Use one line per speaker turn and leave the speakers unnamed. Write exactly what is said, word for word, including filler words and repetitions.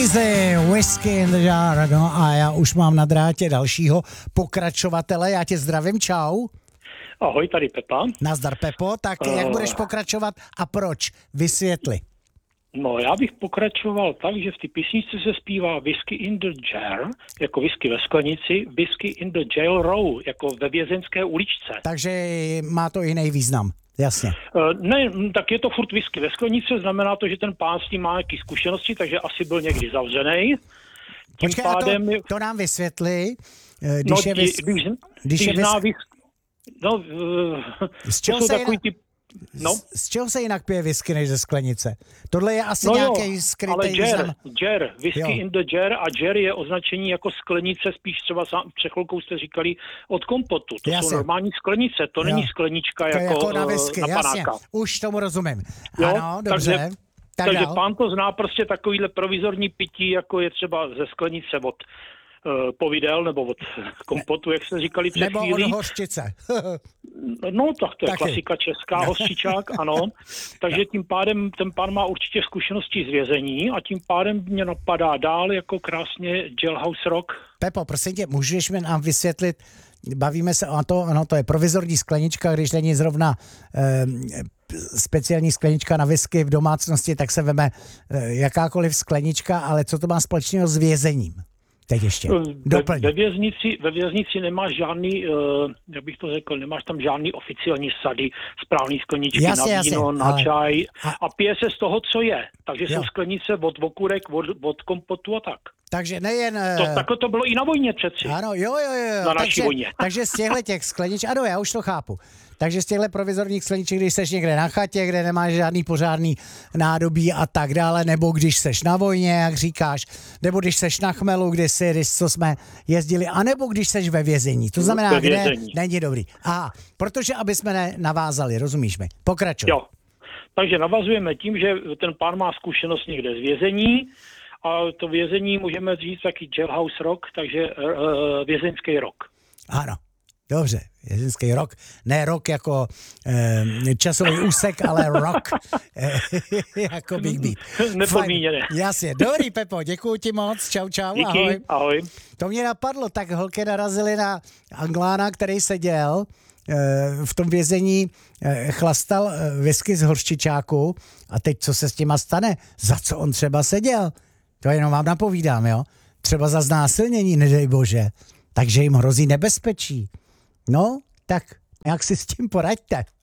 Easy, Whiskey in the Jar. No a já už mám na drátě dalšího pokračovatele. Já tě zdravím, čau.
Ahoj, tady Pepa.
Nazdar, Pepo. Tak uh... jak budeš pokračovat a proč? Vysvětli.
No, já bych pokračoval tak, že v té písničce se zpívá Whiskey in the Jar, jako whisky ve sklenici, Whiskey in the Jail Row, jako ve vězeňské uličce.
Takže má to jiný význam. Jasně.
Ne, tak je to furt whisky ve sklenici, znamená to, že ten pán s tím má nějaké zkušenosti, takže asi byl někdy zavřený.
Počkej, pádem... to, to nám vysvětli. Když
no,
je vys...
když, když,
když je
zná
vys...
whisky... No,
z čeho,
to
se
takový
jinak...
typ... no?
z, z čeho se jinak pije whisky než ze sklenice? Tohle je asi
no
nějaký skrytý
ale jar,
význam.
jar, whisky
jo.
in the jar a jar je označení jako sklenice, spíš třeba sám, před chvilkou jste říkali od kompotu. To
jasně.
jsou normální sklenice, to jo. není sklenička
to
jako,
jako na whisky,
na
jasně.
panáka.
Už tomu rozumím.
Jo?
Ano, dobře.
Takže,
tak
takže
dál.
pán to zná prostě takovýhle provizorní pití, jako je třeba ze sklenice od uh, povidel nebo od kompotu, jak jste říkali před
nebo
chvílí.
od hořčice.
No, tak to je
Taky.
klasika česká, hořčičák, ano. Takže tím pádem ten pán má určitě zkušenosti z vězení a tím pádem mě napadá dál jako krásně Jailhouse Rock.
Pepo, prosím tě, můžeš mi nám vysvětlit, bavíme se o to, ano, to je provizorní sklenička, když není zrovna eh, speciální sklenička na whisky v domácnosti, tak se veme eh, jakákoliv sklenička, ale co to má společného s vězením? Teď ještě.
Ve, ve, věznici, ve věznici nemáš žádný, uh, jak bych to řekl, nemáš tam žádný oficiální sady, správný skleničky
jasně,
na víno,
jasně,
na
ale...
čaj
a...
a pije se z toho, co je. Takže
jo.
jsou sklenice od okurek, od, od kompotu a tak.
Takže nejen...
To, takhle to bylo i na vojně přeci.
Ano, jo, jo, jo.
Na naší
takže,
vojně.
takže z těchto těch skleniček, ano, já už to chápu. Takže z těchto provizorních skleniček, když seš někde na chatě, kde nemáš žádný pořádný nádobí a tak dále, nebo když seš na vojně, jak říkáš, nebo když seš na chmelu, kde si, když co jsme jezdili, anebo když seš ve vězení. To znamená, kde není dobrý. Aha, protože aby jsme ne navázali, rozumíš mi? Pokračuj.
Jo, takže navazujeme tím, že ten pán má zkušenost někde z vězení, a to vězení můžeme říct taky Jailhouse Rock, takže uh, vězeňský rok.
Ano, dobře, vězeňský rok. Ne rok jako eh, časový úsek, ale rock jako Big Beat.
Nepomíněné.
Jasně, dobrý Pepo, děkuji ti moc, čau čau,
díky,
ahoj.
ahoj.
To mě napadlo, tak holky narazily na Anglána, který seděl eh, v tom vězení, eh, chlastal eh, whisky z horčičáku a teď co se s těma stane? Za co on třeba seděl? To jenom vám napovídám, jo? Třeba za znásilnění, nedej bože. Takže jim hrozí nebezpečí. No, tak jak si s tím poraďte?